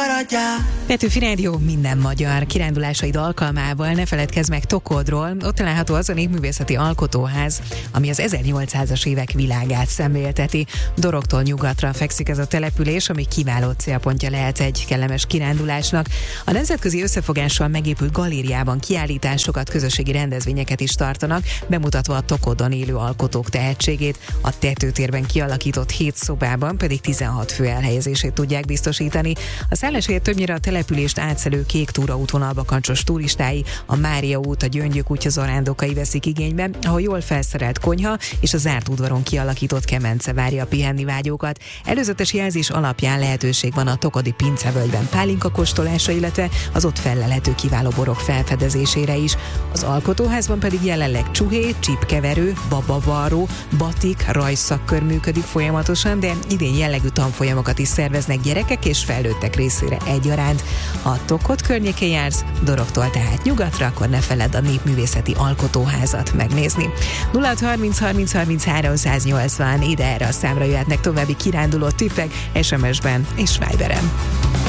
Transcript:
Petőfi Rádió minden magyar kirándulásaid alkalmával ne feledkezz meg Tokodról. Ott található az a népművészeti alkotóház, ami az 1800-as évek világát szemlélteti. Dorogtól nyugatra fekszik ez a település, ami kiváló célpontja lehet egy kellemes kirándulásnak. A nemzetközi összefogással megépült galériában kiállításokat, közösségi rendezvényeket is tartanak, bemutatva a Tokodon élő alkotók tehetségét. A tetőtérben kialakított 7 szobában pedig 16 fő elhelyezését tudják biztosítani. A szálláshelyet többnyire a települést átszelő kék túraútvonalba kancsos turistái, a Mária út, a Gyöngyök útja zarándokai veszik igénybe, ahol jól felszerelt konyha és a zárt udvaron kialakított kemence várja a pihenni vágyókat. Előzetes jelzés alapján lehetőség van a tokodi pincevölgyben pálinka kóstolásra, illetve az ott fellelhető kiváló borok felfedezésére is. Az alkotóházban pedig jelenleg csuhé, csípkeverő, babavarró, batik, rajzszakkör működik folyamatosan, de idén jellegű tanfolyamokat is szerveznek gyerekek és felnőttek részére egyaránt. Ha Tokod környékén jársz, Dorogtól tehát nyugatra, akkor ne feledd a népművészeti alkotóházat megnézni. 0630 30 33 180, ide erre a számra jöhetnek további kiránduló tippek SMS-ben és Viberen.